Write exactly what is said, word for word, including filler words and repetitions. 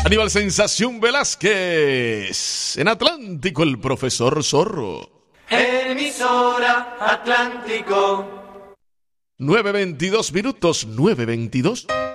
Aníbal Sensación Velázquez. En Atlántico, el profesor Zorro. Emisora Atlántico. nueve veintidós minutos, nueve veintidós.